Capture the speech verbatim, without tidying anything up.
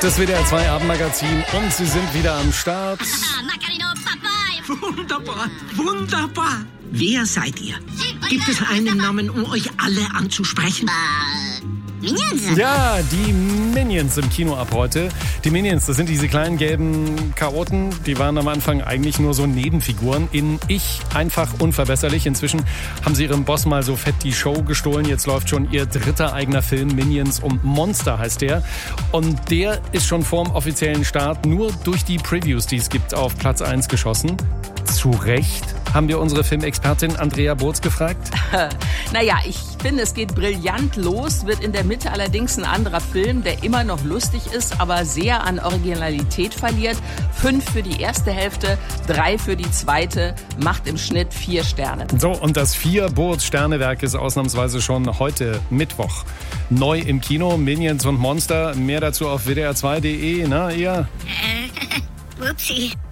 Das W D R zwei Abendmagazin und sie sind wieder am Start. Wunderbar, wunderbar. Wer seid ihr? Gibt es einen Namen, um euch alle anzusprechen? Minions? Ja, die Minions im Kino ab heute. Die Minions, das sind diese kleinen gelben Chaoten. Die waren am Anfang eigentlich nur so Nebenfiguren. In Ich einfach unverbesserlich. Inzwischen haben sie ihrem Boss mal so fett die Show gestohlen. Jetzt läuft schon ihr dritter eigener Film, Minions und Monster heißt der. Und der ist schon vorm offiziellen Start nur durch die Previews, die es gibt, auf Platz eins geschossen. Zu Recht, haben wir unsere Filmexpertin Andrea Burz gefragt. Naja, ich finde, es geht brillant los, wird in der Mitte allerdings ein anderer Film, der immer noch lustig ist, aber sehr an Originalität verliert. Fünf für die erste Hälfte, drei für die zweite, macht im Schnitt vier Sterne. So, und das Vier-Burz-Sternewerk ist ausnahmsweise schon heute Mittwoch neu im Kino. Minions und Monster, mehr dazu auf W D R zwei Punkt de, na ihr? Äh, Upsi.